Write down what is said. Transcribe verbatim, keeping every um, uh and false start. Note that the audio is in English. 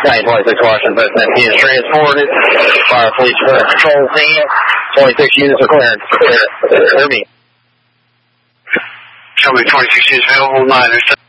nine twenty-six Washington, He is transported. Fire Police Patrol team. twenty-six units are cleared. Clear. Clear me. Show me twenty-six units available. nine or seven.